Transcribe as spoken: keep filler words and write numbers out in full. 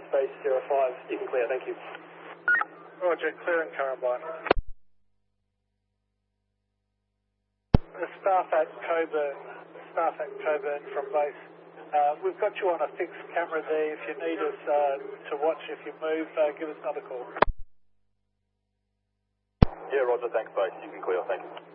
base zero five, you can clear, thank you. Roger, clearing Currambine. The staff at Coburn, staff at Coburn from base. Uh, we've got you on a fixed camera there. If you need us uh, to watch if you move, uh, give us another call. Yeah, Roger, thanks, base. You can clear, thank you.